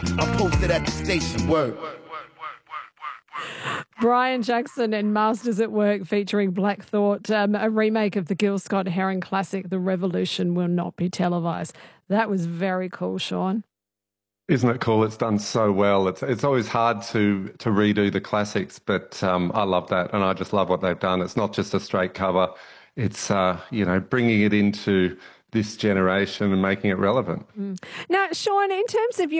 I'm posted at the station. Word. Brian Jackson and Masters at Work featuring Black Thought, a remake of the Gil Scott-Heron classic, The Revolution Will Not Be Televised. That was very cool, Sean. Isn't it cool? It's done so well. It's always hard to redo the classics, but I love that, and I just love what they've done. It's not just a straight cover. It's, bringing it into this generation and making it relevant. Now, Sean, in terms of